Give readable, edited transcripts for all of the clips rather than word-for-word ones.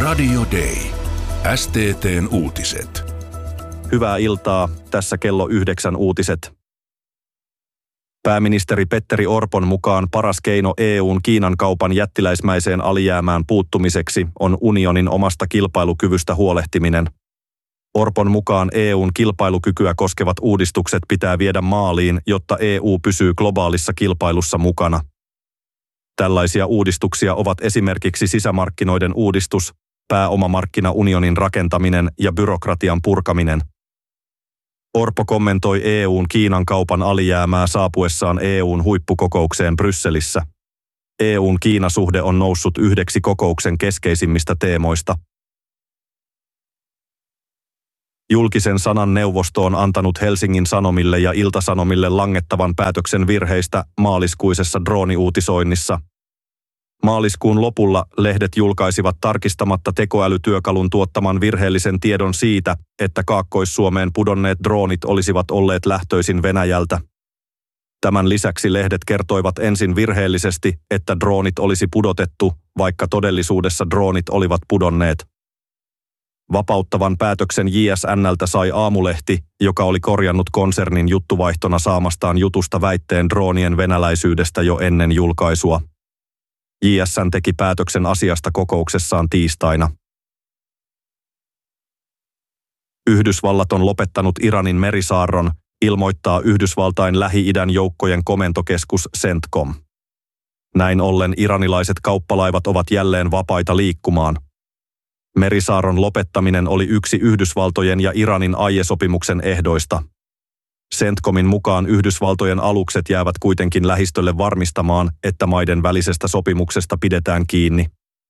Radio Day. STT:n uutiset. Hyvää iltaa, tässä kello 9 uutiset. Pääministeri Petteri Orpon mukaan paras keino EU:n Kiinan kaupan jättiläismäiseen alijäämään puuttumiseksi on unionin omasta kilpailukyvystä huolehtiminen. Orpon mukaan EU:n kilpailukykyä koskevat uudistukset pitää viedä maaliin, jotta EU pysyy globaalissa kilpailussa mukana. Tällaisia uudistuksia ovat esimerkiksi sisämarkkinoiden uudistus, pääomamarkkinaunionin rakentaminen ja byrokratian purkaminen. Orpo kommentoi EU:n Kiinan kaupan alijäämää saapuessaan EU:n huippukokoukseen Brysselissä. EU:n Kiina-suhde on noussut yhdeksi kokouksen keskeisimmistä teemoista. Julkisen sanan neuvosto on antanut Helsingin Sanomille ja Ilta-Sanomille langettavan päätöksen virheistä maaliskuisessa drooniuutisoinnissa. Maaliskuun lopulla lehdet julkaisivat tarkistamatta tekoälytyökalun tuottaman virheellisen tiedon siitä, että Kaakkois-Suomeen pudonneet droonit olisivat olleet lähtöisin Venäjältä. Tämän lisäksi lehdet kertoivat ensin virheellisesti, että droonit olisi pudotettu, vaikka todellisuudessa droonit olivat pudonneet. Vapauttavan päätöksen JSN:ltä sai Aamulehti, joka oli korjannut konsernin juttuvaihtona saamastaan jutusta väitteen droonien venäläisyydestä jo ennen julkaisua. JSN teki päätöksen asiasta kokouksessaan tiistaina. Yhdysvallat on lopettanut Iranin merisaarron, ilmoittaa Yhdysvaltain Lähi-idän joukkojen komentokeskus CENTCOM. Näin ollen iranilaiset kauppalaivat ovat jälleen vapaita liikkumaan. Merisaarron lopettaminen oli yksi Yhdysvaltojen ja Iranin aiesopimuksen ehdoista. CENTCOMin mukaan Yhdysvaltojen alukset jäävät kuitenkin lähistölle varmistamaan, että maiden välisestä sopimuksesta pidetään kiinni.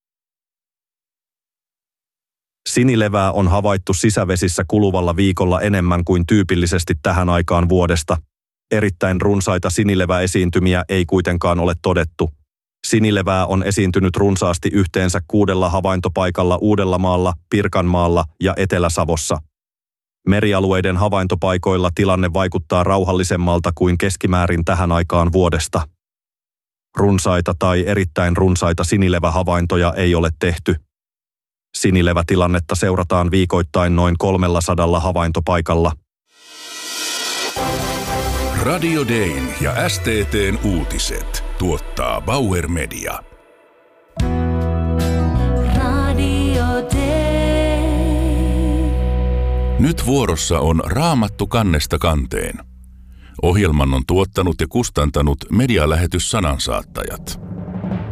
Sinilevää on havaittu sisävesissä kuluvalla viikolla enemmän kuin tyypillisesti tähän aikaan vuodesta. Erittäin runsaita sinileväesiintymiä ei kuitenkaan ole todettu. Sinilevää on esiintynyt runsaasti yhteensä 6 havaintopaikalla Uudellamaalla, Pirkanmaalla ja Etelä-Savossa. Merialueiden havaintopaikoilla tilanne vaikuttaa rauhallisemmalta kuin keskimäärin tähän aikaan vuodesta. Runsaita tai erittäin runsaita sinilevähavaintoja ei ole tehty. Sinilevätilannetta seurataan viikoittain noin 300 havaintopaikalla. Radio Dayn ja STT:n uutiset tuottaa Bauer Media. Nyt vuorossa on Raamattu kannesta kanteen. Ohjelman on tuottanut ja kustantanut medialähetys Sanansaattajat.